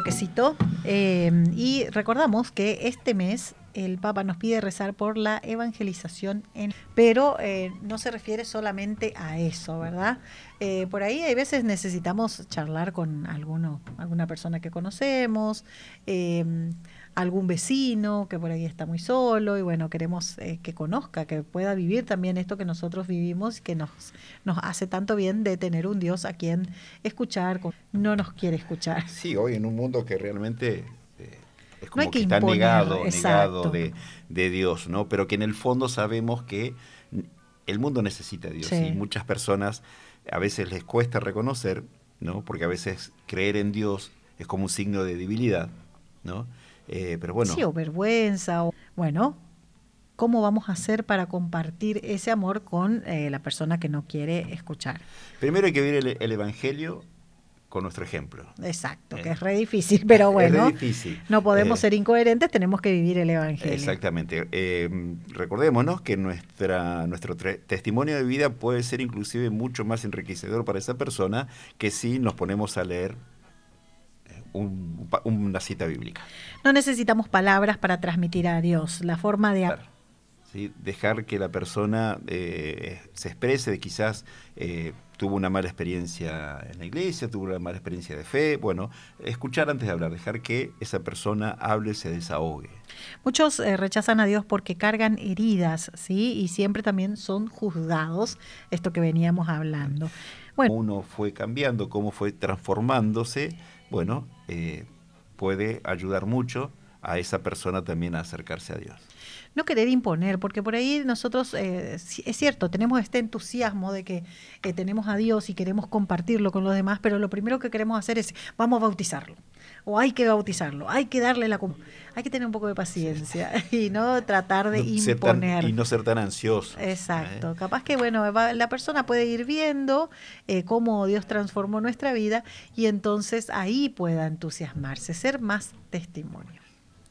bloquecito y recordamos que este mes el Papa nos pide rezar por la evangelización, pero no se refiere solamente a eso, ¿verdad? Por ahí hay veces necesitamos charlar con alguna persona que conocemos, algún vecino que por ahí está muy solo y bueno, queremos que conozca, que pueda vivir también esto que nosotros vivimos, que nos hace tanto bien de tener un Dios a quien escuchar, no nos quiere escuchar. Sí, hoy en un mundo que realmente es No hay como que que está imponer, negado exacto. de Dios, ¿no? Pero que en el fondo sabemos que el mundo necesita a Dios y Sí. muchas personas a veces les cuesta reconocer, ¿no? Porque a veces creer en Dios es como un signo de debilidad, ¿no? Pero bueno. Sí, o vergüenza, bueno, ¿cómo vamos a hacer para compartir ese amor con la persona que no quiere escuchar? Primero hay que vivir el Evangelio con nuestro ejemplo. Exacto, que es re difícil, pero Es re bueno, difícil. no podemos ser incoherentes, tenemos que vivir el Evangelio. Exactamente. Recordémonos que nuestro testimonio de vida puede ser inclusive mucho más enriquecedor para esa persona que si nos ponemos a leer una cita bíblica. No necesitamos palabras para transmitir a Dios. La forma de... ¿Sí? Dejar que la persona se exprese de quizás tuvo una mala experiencia en la iglesia, tuvo una mala experiencia de fe. Bueno, escuchar antes de hablar, dejar que esa persona hable, se desahogue. Muchos rechazan a Dios porque cargan heridas, ¿sí? Y siempre también son juzgados, esto que veníamos hablando. Bueno, uno fue cambiando, cómo fue transformándose, bueno, puede ayudar mucho a esa persona también a acercarse a Dios. No querer imponer, porque por ahí nosotros, es cierto, tenemos este entusiasmo de que tenemos a Dios y queremos compartirlo con los demás, pero lo primero que queremos hacer es, vamos a bautizarlo, o hay que bautizarlo, hay que darle hay que tener un poco de paciencia y no tratar de imponer. Y no ser tan ansioso. Exacto, capaz que bueno, la persona puede ir viendo cómo Dios transformó nuestra vida y entonces ahí pueda entusiasmarse, ser más testimonio.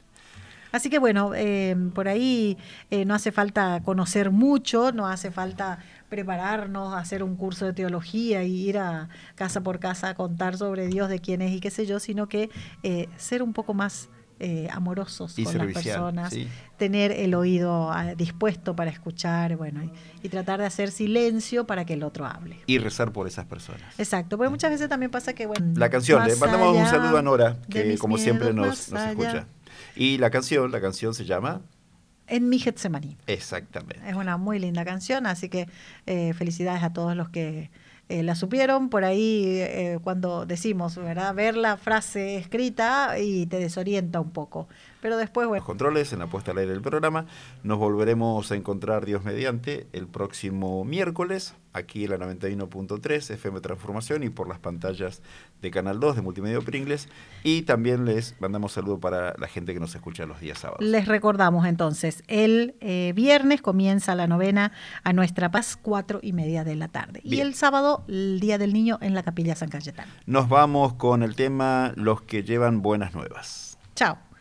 Así que bueno, por ahí no hace falta conocer mucho, no hace falta prepararnos, hacer un curso de teología y ir a casa por casa a contar sobre Dios, de quién es y qué sé yo, sino que ser un poco más amorosos y con servicial, las personas, ¿sí? Tener el oído dispuesto para escuchar, bueno, y tratar de hacer silencio para que el otro hable. Y rezar por esas personas. Exacto, porque muchas veces también pasa que, bueno, la canción, le mandamos un saludo a Nora, que como siempre nos escucha. Y la canción se llama En mi Getsemaní. Exactamente. Es una muy linda canción, así que felicidades a todos los que la supieron. Por ahí cuando decimos, ¿verdad? Ver la frase escrita y te desorienta un poco. Pero después, bueno. Los controles en la puesta al aire del programa. Nos volveremos a encontrar, Dios mediante, el próximo miércoles, aquí en la 91.3 FM Transformación y por las pantallas de Canal 2 de Multimedia Pringles. Y también les mandamos saludo para la gente que nos escucha los días sábados. Les recordamos entonces, el viernes comienza la novena a Nuestra Paz, 4:30 de la tarde. Bien. Y el sábado, el Día del Niño en la Capilla San Cayetano. Nos vamos con el tema Los que llevan buenas nuevas. Chao.